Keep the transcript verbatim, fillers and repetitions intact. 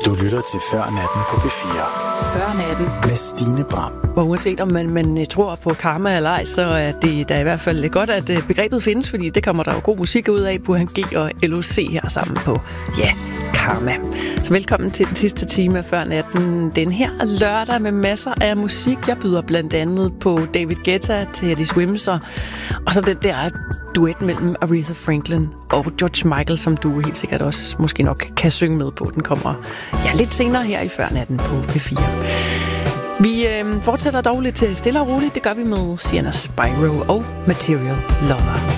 Du lytter til Før Natten på P fire. Før Natten med Stine Bram. Og uanset om man, man tror på karma eller ej, så er det da i hvert fald godt, at begrebet findes, fordi det kommer der jo god musik ud af. Burhan G og L O C her sammen på, ja, Karma. Så velkommen til den sidste time af Før Natten. Den her lørdag med masser af musik. Jeg byder blandt andet på David Guetta, Teddy Swims og så den der duet mellem Aretha Franklin og George Michael, som du helt sikkert også måske nok kan synge med på. Den kommer ja, lidt senere her i Før Natten på P fire. Vi øh, fortsætter dog lidt stille og roligt. Det gør vi med Sienna Spyro og Material Lover.